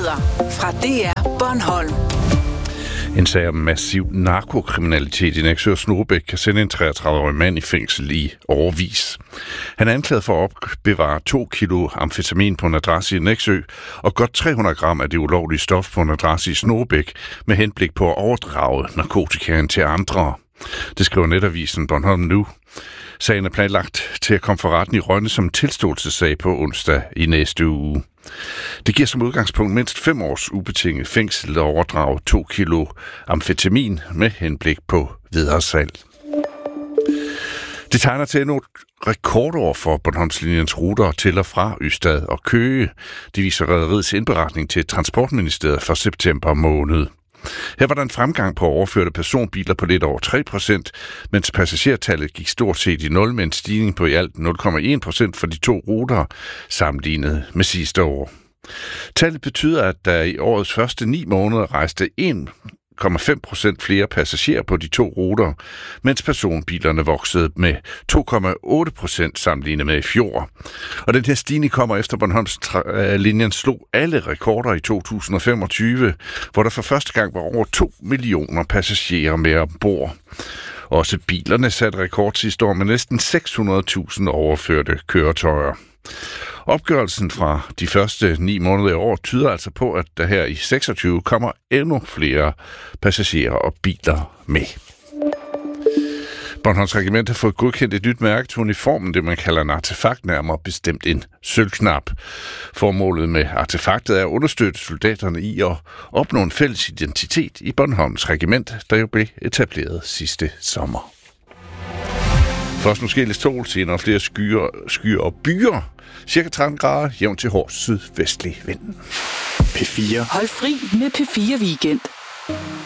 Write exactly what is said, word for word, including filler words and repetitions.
Nyheder fra D R Bornholm. En sag om massiv narkokriminalitet i Nexø og Snorebæk kan sende en treogtredive-årig mand i fængsel i årevis. Han er anklaget for at opbevare to kilo amfetamin på en adresse i Nexø og godt tre hundrede gram af det ulovlige stof på en adresse i Snorebæk med henblik på at overdrage narkotikaen til andre. Det skriver netavisen Bornholm Nu. Sagen er planlagt til at komme for retten i Rønne som tilståelsessag på onsdag i næste uge. Det giver som udgangspunkt mindst fem års ubetinget fængsel at overdrage to kilo amfetamin med henblik på videresalg. Det tegner til endnu et rekordår for Bornholmslinjens ruter til og fra Ystad og Køge. Det viser rederiets indberetning til Transportministeriet for september måned. Her var der en fremgang på overførte personbiler på lidt over tre procent, mens passagertallet gik stort set i nul med en stigning på i alt nul komma en procent for de to ruter sammenlignet med sidste år. Tallet betyder, at der i årets første ni måneder rejste en komma fem procent flere passagerer på de to ruter, mens personbilerne voksede med to komma otte procent sammenlignet med i fjor. Og den her stigning kommer efter Bornholmslinjen slog alle rekorder i to tusind og femogtyve, hvor der for første gang var over to millioner passagerer med ombord. Også bilerne satte rekord sidste år med næsten seks hundrede tusind overførte køretøjer. Opgørelsen fra de første ni måneder i år tyder altså på, at der her i seksogtyve kommer endnu flere passagerer og biler med. Bornholms Regiment har fået godkendt et nyt mærke til uniformen, det man kalder en artefakt, nærmere bestemt en sølvknap. Formålet med artefaktet er at understøtte soldaterne i at opnå en fælles identitet i Bornholms Regiment, der jo blev etableret sidste sommer. Først måske lidt sol, senere flere skyer, skyer og byer. Cirka tretten grader, jævnt til hård sydvestlig vind. P fire. Hold fri med P fire Weekend.